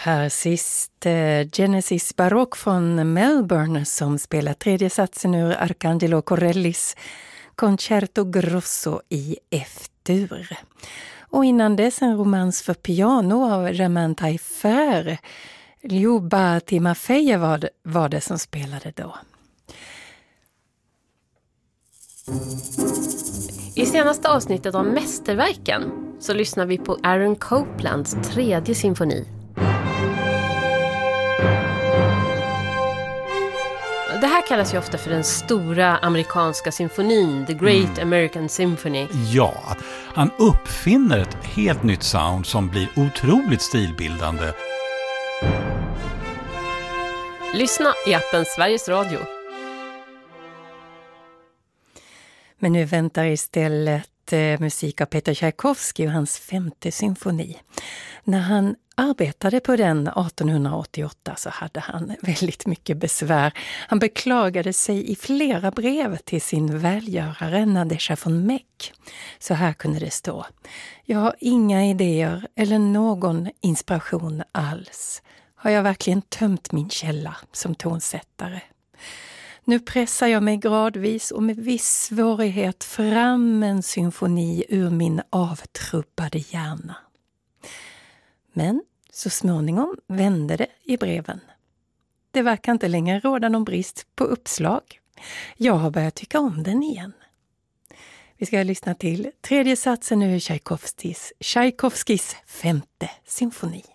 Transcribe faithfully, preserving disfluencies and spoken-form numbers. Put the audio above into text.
Här sist eh, Genesis Baroque från Melbourne som spelar tredje satsen ur Arcangelo Corellis Concerto Grosso i F-dur. Och innan dess en romans för piano av Ramin Taillefer. Ljuba Timofejev var det, var det som spelade då. I senaste avsnittet av Mästerverken så lyssnar vi på Aaron Coplands tredje symfoni. Det här kallas ju ofta för den stora amerikanska symfonin, The Great mm. American Symphony. Ja, han uppfinner ett helt nytt sound som blir otroligt stilbildande. Lyssna i appen Sveriges Radio. Men nu väntar istället eh, musik av Peter Tchaikovsky och hans femte symfoni. När han arbetade på den arton åttioåtta så hade han väldigt mycket besvär. Han beklagade sig i flera brev till sin välgörare Nadezhda von Meck. Så här kunde det stå: jag har inga idéer eller någon inspiration alls. Har jag verkligen tömt min källa som tonsättare? Nu pressar jag mig gradvis och med viss svårighet fram en symfoni ur min avtrubbade hjärna. Men så småningom vände det i breven. Det verkar inte längre råda någon brist på uppslag. Jag har börjat tycka om den igen. Vi ska lyssna till tredje satsen ur Tchaikovskys, Tchaikovskys femte symfoni.